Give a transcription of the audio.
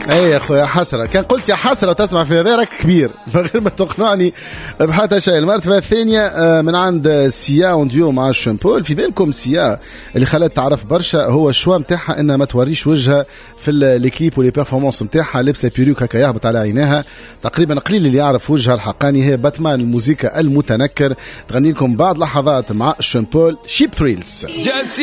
اي يا اخويا حسره، كان قلت يا حسره وتسمع في هذا راك كبير من غير ما تقنعني بحتى شيء. المرتبه الثانيه من عند سيا اونديو مع شامبول. في بالكم سيا اللي خلت تعرف برشا هو الشوا نتاعها انها ما توريش وجهها في الكليب ولي بيرفورمانس نتاعها، لابسه بيروك هكا يهبط على عينيها، تقريبا قليل اللي يعرف وجهها الحقاني. هي باتمان الموسيقى المتنكر، تغني لكم بعض لحظات مع شامبول شيب ثريلز.